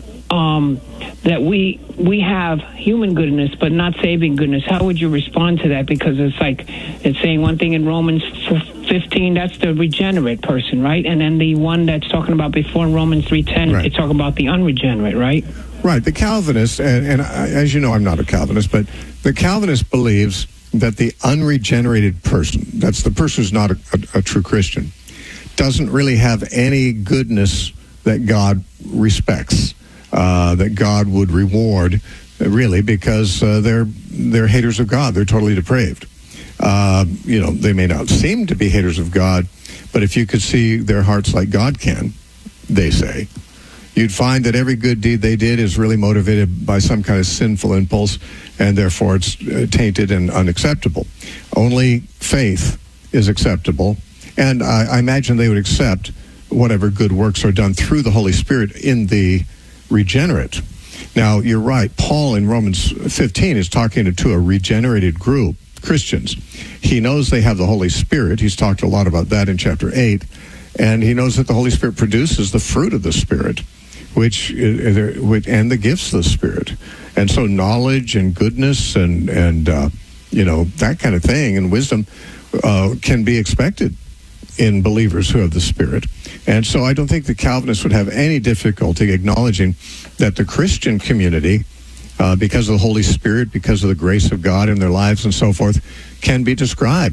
um, that we we have human goodness, but not saving goodness. How would you respond to that? Because it's like it's saying one thing in Romans fifteen, that's the regenerate person, right? And then the one that's talking about before in Romans three ten, right. It's talking about the unregenerate, right? Right. The Calvinist, and, and I, as you know, I'm not a Calvinist, but the Calvinist believes that the unregenerated person, that's the person who's not a, a, a true Christian, doesn't really have any goodness that God respects, uh, that God would reward, really, because uh, they're they're haters of God. They're totally depraved. Uh, you know, they may not seem to be haters of God, but if you could see their hearts like God can, they say, you'd find that every good deed they did is really motivated by some kind of sinful impulse, and therefore it's uh, tainted and unacceptable. Only faith is acceptable, and I, I imagine they would accept whatever good works are done through the Holy Spirit in the regenerate. Now, you're right. Paul in Romans fifteen is talking to a regenerated group, Christians. He knows they have the Holy Spirit. He's talked a lot about that in chapter eight, and he knows that the Holy Spirit produces the fruit of the Spirit, which and the gifts of the Spirit, and so knowledge and goodness and and uh, you know, that kind of thing, and wisdom uh, can be expected in believers who have the Spirit. And so I don't think the Calvinists would have any difficulty acknowledging that the Christian community, uh, because of the Holy Spirit, because of the grace of God in their lives and so forth, can be described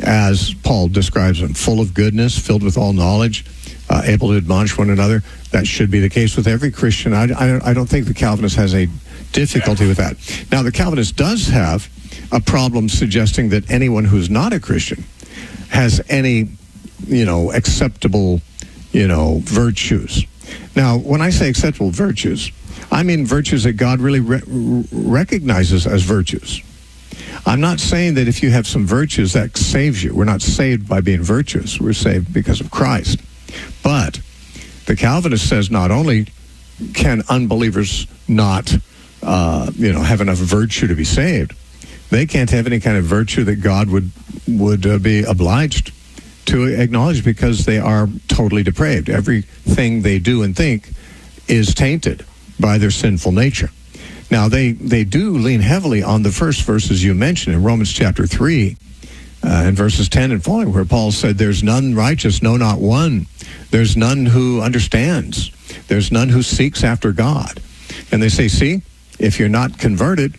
as Paul describes them, full of goodness, filled with all knowledge, uh, able to admonish one another. That should be the case with every Christian. I, I, I don't think the Calvinist has a difficulty with that. Now, the Calvinist does have a problem suggesting that anyone who's not a Christian has any, you know, acceptable, you know, virtues. Now, when I say acceptable virtues, I mean virtues that God really re- recognizes as virtues. I'm not saying that if you have some virtues that saves you. We're not saved by being virtuous. We're saved because of Christ. But the Calvinist says not only can unbelievers not, uh, you know, have enough virtue to be saved, they can't have any kind of virtue that God would would uh, be obliged to acknowledge because they are totally depraved. Everything they do and think is tainted by their sinful nature. Now, they, they do lean heavily on the first verses you mentioned in Romans chapter three, uh, in verses ten and following, where Paul said, there's none righteous, no, not one. There's none who understands. There's none who seeks after God. And they say, see, if you're not converted,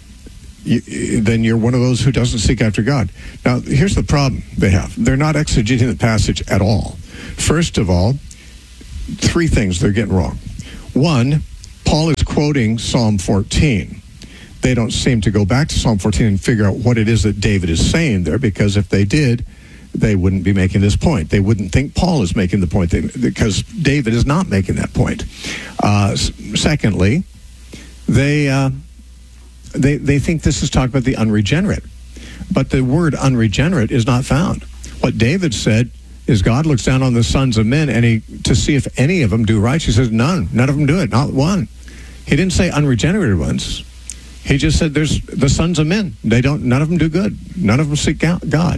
you, then you're one of those who doesn't seek after God. Now, here's the problem they have. They're not exegeting the passage at all. First of all, three things they're getting wrong. One, Paul is quoting Psalm fourteen. They don't seem to go back to Psalm fourteen and figure out what it is that David is saying there, because if they did, they wouldn't be making this point. They wouldn't think Paul is making the point, they, because David is not making that point. Uh, secondly, they, uh, they, they think this is talking about the unregenerate. But the word unregenerate is not found. What David said is God looks down on the sons of men and he to see if any of them do right. He says, none. None of them do it. Not one. He didn't say unregenerated ones. He just said there's the sons of men. They don't. None of them do good. None of them seek God.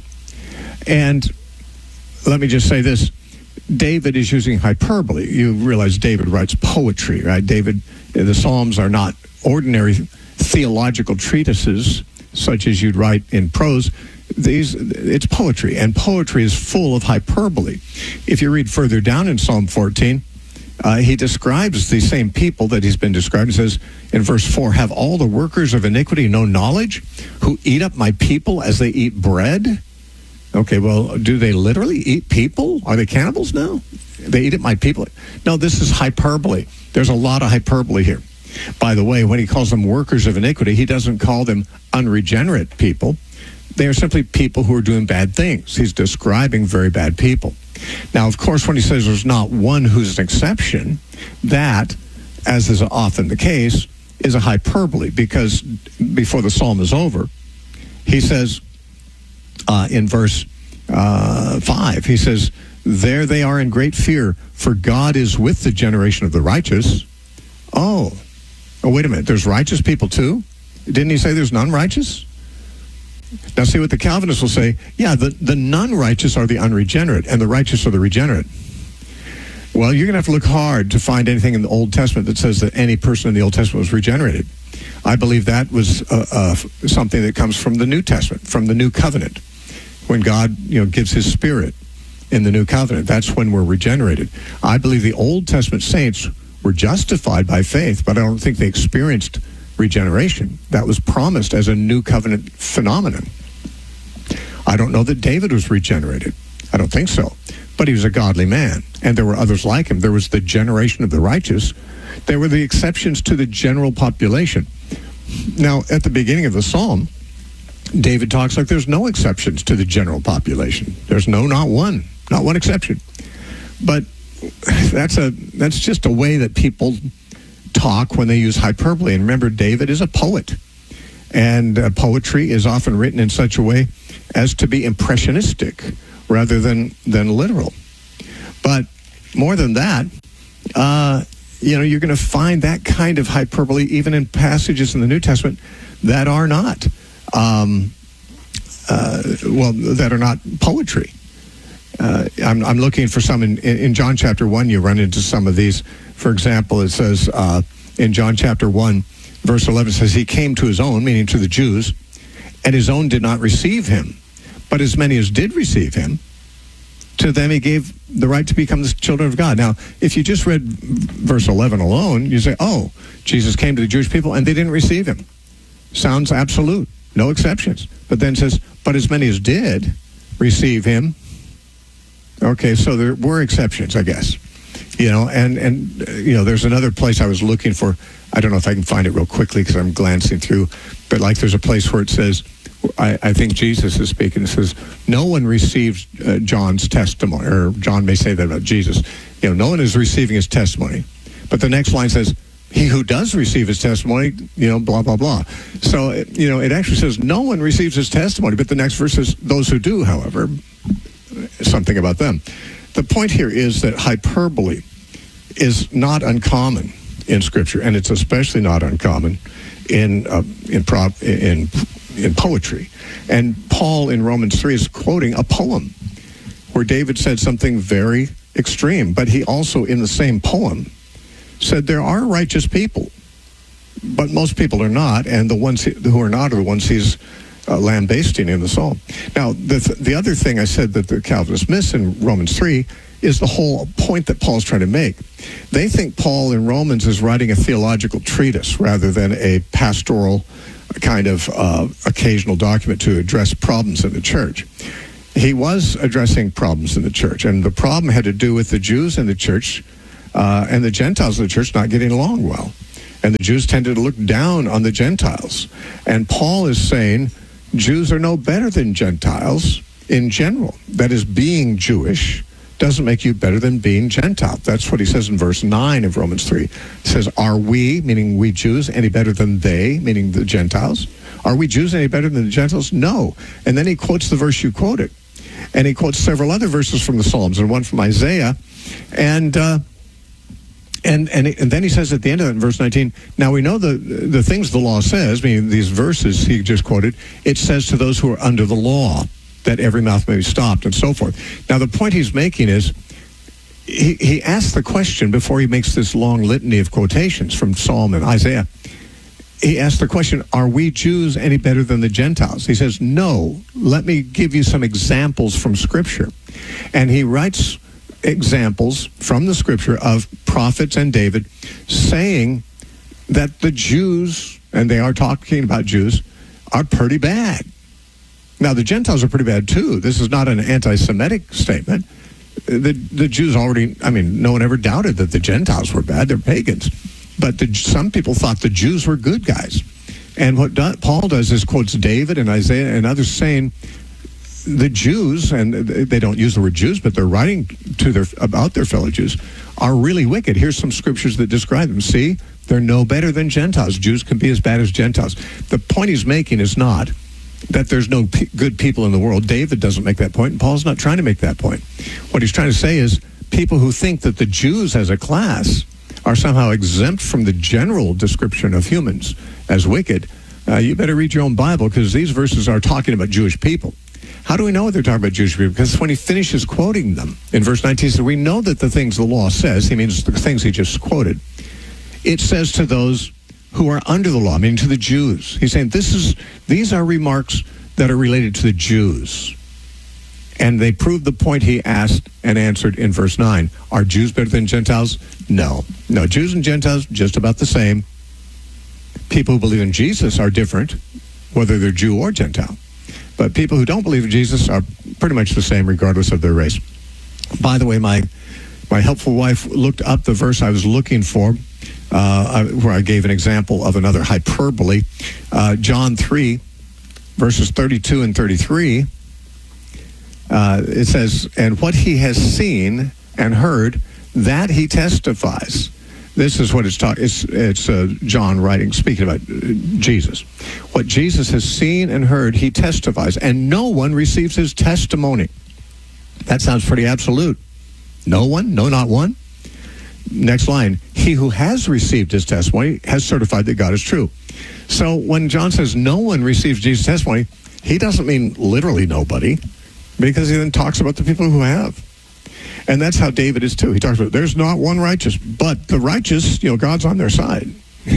And let me just say this. David is using hyperbole. You realize David writes poetry, right? David, the Psalms are not ordinary theological treatises such as you'd write in prose. These, it's poetry, and poetry is full of hyperbole. If you read further down in Psalm fourteen, uh, he describes the same people that he's been described. He says in verse four, have all the workers of iniquity no knowledge, who eat up my people as they eat bread? Okay, well, do they literally eat people? Are they cannibals now? They eat up my people? No, this is hyperbole. There's a lot of hyperbole here. By the way, when he calls them workers of iniquity, he doesn't call them unregenerate people. They are simply people who are doing bad things. He's describing very bad people. Now, of course, when he says there's not one who's an exception, that, as is often the case, is a hyperbole, because before the psalm is over, he says uh, in verse uh, five, he says, there they are in great fear, for God is with the generation of the righteous. Oh, oh, wait a minute. There's righteous people too? Didn't he say there's none righteous? Now see what the Calvinists will say. Yeah, the, the non-righteous are the unregenerate, and the righteous are the regenerate. Well, you're going to have to look hard to find anything in the Old Testament that says that any person in the Old Testament was regenerated. I believe that was uh, uh, something that comes from the New Testament, from the New Covenant. When God, you know, gives his Spirit in the New Covenant, that's when we're regenerated. I believe the Old Testament saints were justified by faith, but I don't think they experienced regeneration. That was promised as a New Covenant phenomenon. I don't know that David was regenerated. I don't think so. But he was a godly man, and there were others like him. There was the generation of the righteous. There were the exceptions to the general population. Now, at the beginning of the psalm, David talks like there's no exceptions to the general population. There's no, not one, not one exception. But that's a that's just a way that people talk when they use hyperbole. And remember, David is a poet, and uh, poetry is often written in such a way as to be impressionistic rather than than literal. But more than that, uh, you know, you're going to find that kind of hyperbole even in passages in the New Testament that are not, um, uh, well, that are not poetry. Uh, I'm, I'm looking for some in, in John chapter one. You run into some of these. For example, it says uh, in John chapter one, verse eleven, says, he came to his own, meaning to the Jews, and his own did not receive him. But as many as did receive him, to them he gave the right to become the children of God. Now, if you just read verse eleven alone, you say, oh, Jesus came to the Jewish people and they didn't receive him. Sounds absolute, no exceptions. But then it says, but as many as did receive him. Okay, so there were exceptions, I guess. You know, and, and uh, you know, there's another place I was looking for. I don't know if I can find it real quickly because I'm glancing through. But like there's a place where it says, I, I think Jesus is speaking. It says, no one receives uh, John's testimony, or John may say that about Jesus. You know, no one is receiving his testimony. But the next line says, he who does receive his testimony, you know, blah, blah, blah. So, you know, it actually says no one receives his testimony. But the next verse says, those who do, however, something about them. The point here is that hyperbole is not uncommon in Scripture, and it's especially not uncommon in uh, in prop in in poetry. And Paul in Romans three is quoting a poem where David said something very extreme, but he also in the same poem said there are righteous people, but most people are not, and the ones who are not are the ones he's uh, lambasting in the psalm. Now, the th- the other thing I said that the Calvinists miss in Romans three is the whole point that Paul's trying to make. They think Paul in Romans is writing a theological treatise rather than a pastoral kind of uh, occasional document to address problems in the church. He was addressing problems in the church, and the problem had to do with the Jews in the church uh, and the Gentiles in the church not getting along well. And the Jews tended to look down on the Gentiles. And Paul is saying Jews are no better than Gentiles in general. That is, being Jewish doesn't make you better than being Gentile. That's what he says in verse nine of Romans three. He says, are we, meaning we Jews, any better than they, meaning the Gentiles? Are we Jews any better than the Gentiles? No. And then he quotes the verse you quoted. And he quotes several other verses from the Psalms, and one from Isaiah. And uh, and, and and then he says at the end of it in verse nineteen, now we know the, the things the law says, meaning these verses he just quoted, it says to those who are under the law, that every mouth may be stopped, and so forth. Now, the point he's making is, he, he asks the question before he makes this long litany of quotations from Psalm and Isaiah. He asks the question, are we Jews any better than the Gentiles? He says, no. Let me give you some examples from Scripture. And he writes examples from the Scripture of prophets and David saying that the Jews, and they are talking about Jews, are pretty bad. Now, the Gentiles are pretty bad, too. This is not an anti-Semitic statement. The the Jews already, I mean, no one ever doubted that the Gentiles were bad. They're pagans. But the, some people thought the Jews were good guys. And what do, Paul does is quotes David and Isaiah and others saying the Jews, and they don't use the word Jews, but they're writing to their about their fellow Jews, are really wicked. Here's some scriptures that describe them. See, they're no better than Gentiles. Jews can be as bad as Gentiles. The point he's making is not, that there's no p- good people in the world. David doesn't make that point, and Paul's not trying to make that point. What he's trying to say is people who think that the Jews as a class are somehow exempt from the general description of humans as wicked, uh, you better read your own Bible, because these verses are talking about Jewish people. How do we know they're talking about Jewish people? Because when he finishes quoting them in verse nineteen, he says, we know that the things the law says, he means the things he just quoted, it says to those who are under the law, meaning to the Jews. He's saying this is these are remarks that are related to the Jews. And they prove the point he asked and answered in verse nine. Are Jews better than Gentiles? No. No, Jews and Gentiles, just about the same. People who believe in Jesus are different, whether they're Jew or Gentile. But people who don't believe in Jesus are pretty much the same, regardless of their race. By the way, my my helpful wife looked up the verse I was looking for, uh, where I gave an example of another hyperbole. Uh, John three, verses thirty-two and thirty-three. Uh, it says, and what he has seen and heard, that he testifies. This is what it's talking. It's it's uh, John writing, speaking about uh, Jesus. What Jesus has seen and heard, he testifies, and no one receives his testimony. That sounds pretty absolute. No one? No, not one? Next line. He who has received his testimony has certified that God is true. So when John says no one receives Jesus' testimony, he doesn't mean literally nobody, because he then talks about the people who have. And that's how David is too. He talks about there's not one righteous, but the righteous, you know, God's on their side.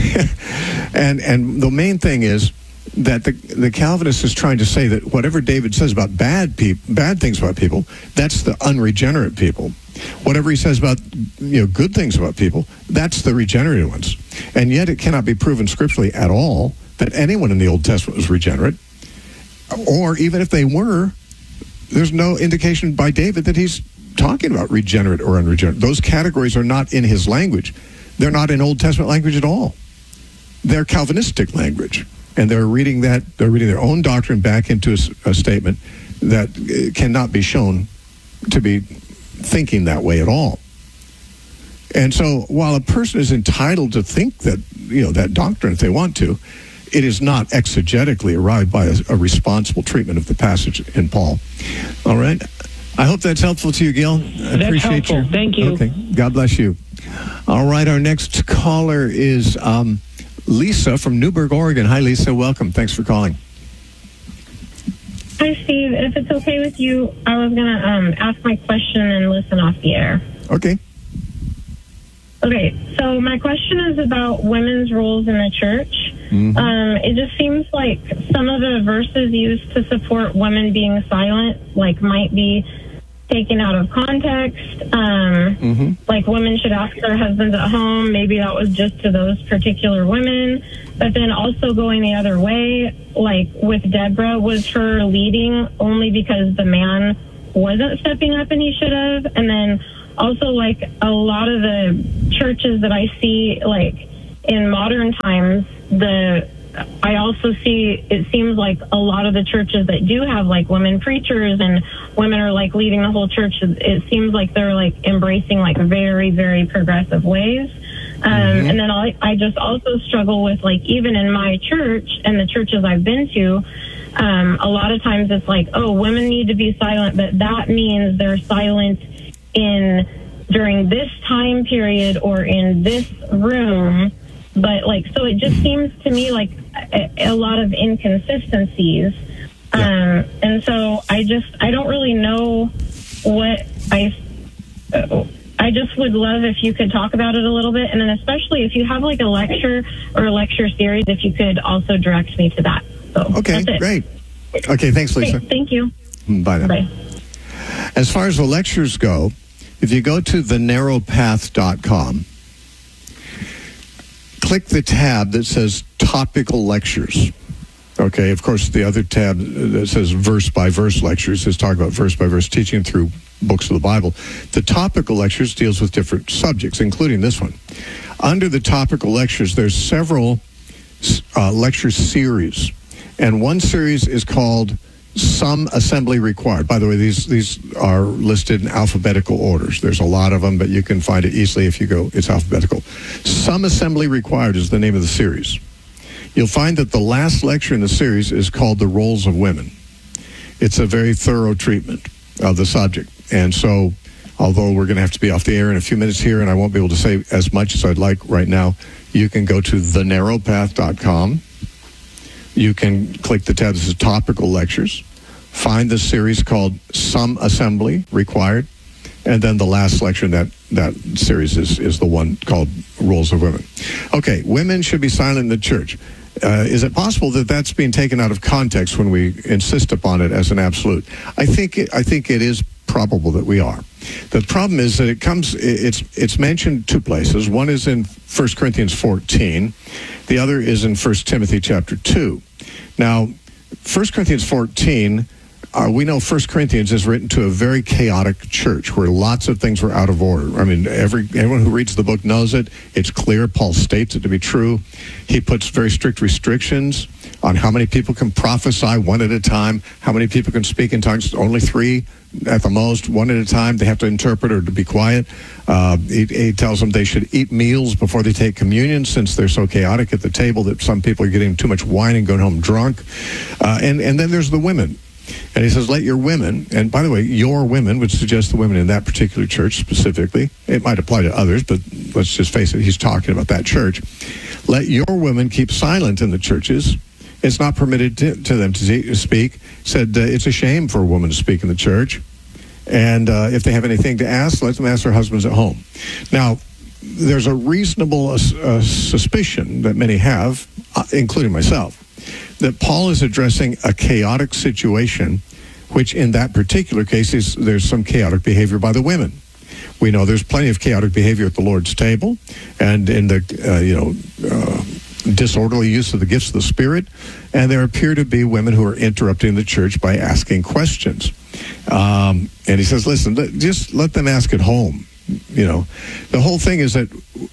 and and the main thing is that the the Calvinist is trying to say that whatever David says about bad people, bad things about people, that's the unregenerate people. Whatever he says about, you know, good things about people, that's the regenerated ones. And yet it cannot be proven scripturally at all that anyone in the Old Testament was regenerate. Or even if they were, there's no indication by David that he's talking about regenerate or unregenerate. Those categories are not in his language. They're not in Old Testament language at all. They're Calvinistic language. And they're reading that, they're reading their own doctrine back into a, a statement that cannot be shown to be thinking that way at all. And so while a person is entitled to think that, you know, that doctrine if they want to, it is not exegetically arrived by a, a responsible treatment of the passage in Paul. All right. I hope that's helpful to you, Gil. I that's appreciate helpful. you. Thank you. Okay. God bless you. All right. Our next caller is um, Lisa from Newberg, Oregon. Hi, Lisa. Welcome. Thanks for calling. Hi, Steve. If it's okay with you, I was going to um, ask my question and listen off the air. Okay. Okay, so my question is about women's roles in the church. Mm-hmm. Um, it just seems like some of the verses used to support women being silent, like, might be taken out of context. Um, mm-hmm. Like, women should ask their husbands at home. Maybe that was just to those particular women. But then also going the other way, like with Deborah, was her leading only because the man wasn't stepping up and he should have? And then also, like, a lot of the churches that I see, like, in modern times, the I also see, it seems like a lot of the churches that do have, like, women preachers and women are, like, leading the whole church, it seems like they're, like, embracing, like, very, very progressive ways. Um, mm-hmm. And then I, I just also struggle with, like, even in my church and the churches I've been to, um, a lot of times it's like, oh, women need to be silent, but that means they're silent in during this time period or in this room. But, like, so it just seems to me like a, a lot of inconsistencies. Yeah. Um, and so I just, I don't really know what I, uh, I just would love if you could talk about it a little bit. And then especially if you have, like, a lecture or a lecture series, if you could also direct me to that. So okay, great. Okay, thanks, Lisa. Okay, thank you. Bye now. Bye. As far as the lectures go, if you go to the narrow path dot com, click the tab that says Topical Lectures. Okay, of course, the other tab that says Verse-by-Verse Lectures is talking about verse-by-verse teaching through books of the Bible. The Topical Lectures deals with different subjects, including this one. Under the Topical Lectures, there's several uh, lecture series, and one series is called Some Assembly Required. By the way, these these are listed in alphabetical orders. There's a lot of them, but you can find it easily if you go, it's alphabetical. Some Assembly Required is the name of the series. you'll find that the last lecture in the series is called The Roles of Women. It's a very thorough treatment of the subject. And so, although we're going to have to be off the air in a few minutes here, and I won't be able to say as much as I'd like right now, you can go to the narrow path dot com. You can click the tab that says Topical Lectures. Find the series called Some Assembly Required. And then the last lecture in that, that series is, is the one called Roles of Women. Okay, women should be silent in the church. Uh, is it possible that that's being taken out of context when we insist upon it as an absolute? I think it, I think it is probable that we are. The problem is that it comes, it's it's mentioned two places. One is in First Corinthians fourteen. The other is in First Timothy chapter two. Now, First Corinthians fourteen, uh, we know First Corinthians is written to a very chaotic church where lots of things were out of order. I mean, every everyone who reads the book knows it. It's clear. Paul states it to be true. He puts very strict restrictions on how many people can prophesy one at a time, how many people can speak in tongues, only three at the most, one at a time. They have to interpret or to be quiet. Uh, he, he tells them they should eat meals before they take communion, since they're so chaotic at the table that some people are getting too much wine and going home drunk. Uh, and, and then there's the women. And he says, let your women, and by the way, your women would suggest the women in that particular church specifically. It might apply to others, but let's just face it, he's talking about that church. Let your women keep silent in the churches. It's not permitted to, to them to speak. Said uh, it's a shame for a woman to speak in the church. And uh, if they have anything to ask, let them ask their husbands at home. Now, there's a reasonable uh, uh, suspicion that many have, uh, including myself, that Paul is addressing a chaotic situation, which in that particular case is there's some chaotic behavior by the women. We know there's plenty of chaotic behavior at the Lord's table and in the, uh, you know, uh, disorderly use of the gifts of the Spirit, and there appear to be women who are interrupting the church by asking questions. Um, and he says, listen, just let them ask at home. You know, the whole thing is that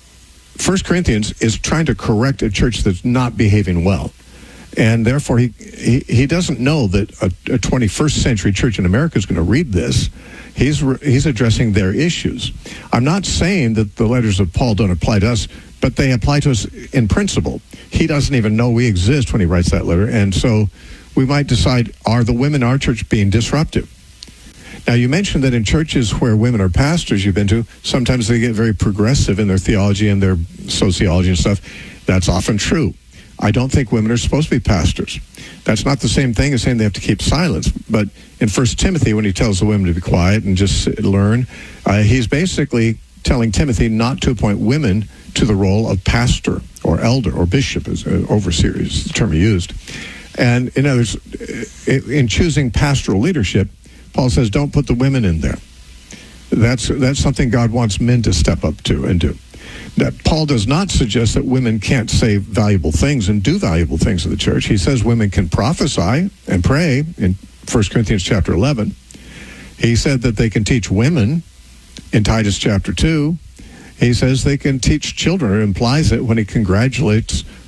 First Corinthians is trying to correct a church that's not behaving well. And therefore, he, he, he doesn't know that a, a twenty-first century church in America is going to read this. He's, re, he's addressing their issues. I'm not saying that the letters of Paul don't apply to us, but they apply to us in principle. He doesn't even know we exist when he writes that letter. And so we might decide, are the women in our church being disruptive? Now, you mentioned that in churches where women are pastors you've been to, sometimes they get very progressive in their theology and their sociology and stuff. That's often true. I don't think women are supposed to be pastors. That's not the same thing as saying they have to keep silence. But in First Timothy, when he tells the women to be quiet and just sit, learn, uh, he's basically telling Timothy not to appoint women to the role of pastor or elder or bishop, as uh, overseer is the term he used. And in others, in choosing pastoral leadership, Paul says, don't put the women in there. That's that's something God wants men to step up to and do. That Paul does not suggest that women can't say valuable things and do valuable things in the church. He says women can prophesy and pray in First Corinthians chapter eleven. He said that they can teach women in Titus chapter two. He says they can teach children, or implies it when he congratulates